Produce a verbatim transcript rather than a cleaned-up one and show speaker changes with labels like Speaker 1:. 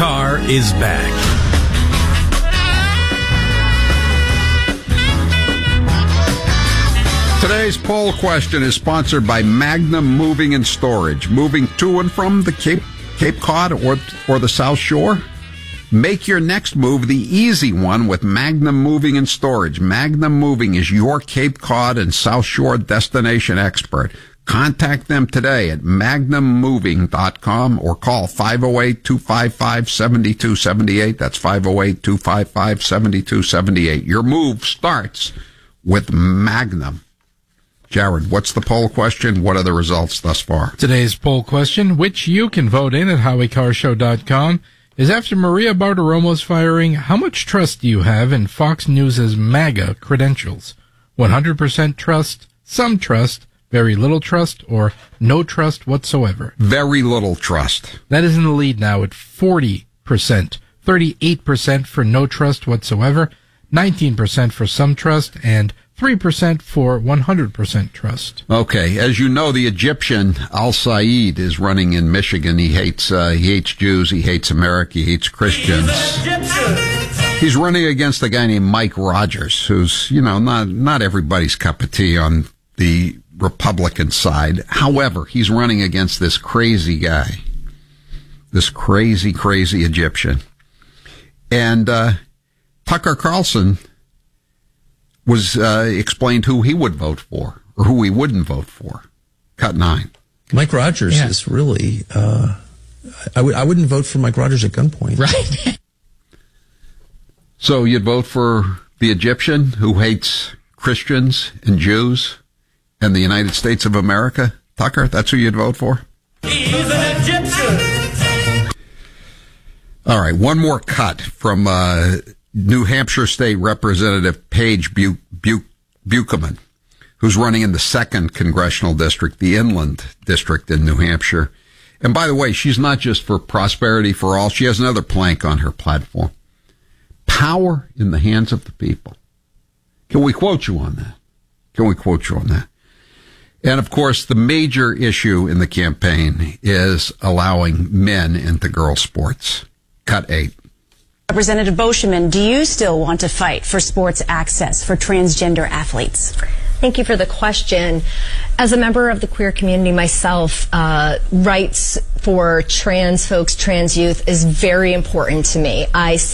Speaker 1: Carr is back.
Speaker 2: Today's poll question is sponsored by Magnum Moving and Storage. Moving to and from the Cape Cape Cod or or the South Shore? Make your next move the easy one with Magnum Moving and Storage. Magnum Moving is your Cape Cod and South Shore destination expert. Contact them today at magnum moving dot com or call five oh eight, two five five, seven two seven eight. That's five oh eight, two five five, seven two seven eight. Your move starts with Magnum. Jared, what's the poll question? What are the results thus far?
Speaker 3: Today's poll question, which you can vote in at howie carr show dot com, is after Maria Bartiromo's firing, how much trust do you have in Fox News' MAGA credentials? one hundred percent trust, some trust, very little trust, or no trust whatsoever?
Speaker 2: Very little trust.
Speaker 3: That is in the lead now at forty percent. thirty-eight percent for no trust whatsoever, nineteen percent for some trust, and three percent for one hundred percent trust.
Speaker 2: Okay, as you know, the Egyptian Al-Said is running in Michigan. He hates uh, he hates Jews, he hates America, he hates Christians. He's running against a guy named Mike Rogers, who's, you know, not not everybody's cup of tea on the Republican side. However, he's running against this crazy guy, this crazy, crazy Egyptian. And uh, Tucker Carlson was uh, explained who he would vote for or who he wouldn't vote for. Cut nine.
Speaker 4: Mike Rogers
Speaker 3: yeah.
Speaker 4: is really, uh, I, w- I wouldn't vote for Mike Rogers at gunpoint.
Speaker 3: Right.
Speaker 2: So you'd vote for the Egyptian who hates Christians and Jews and the United States of America? Tucker, that's who you'd vote for?
Speaker 5: He's an Egyptian.
Speaker 2: All right, one more cut from uh, New Hampshire State Representative Paige Bu- Bu- Buchanan, who's running in the second congressional district, the Inland District in New Hampshire. And by the way, she's not just for prosperity for all. She has another plank on her platform. Power in the hands of the people. Can we quote you on that? Can we quote you on that? And, of course, the major issue in the campaign is allowing men into girls' sports. Cut eight.
Speaker 6: Representative Boschman, do you still want to fight for sports access for transgender athletes?
Speaker 7: Thank you for the question. As a member of the queer community myself, uh, rights for trans folks, trans youth is very important to me. I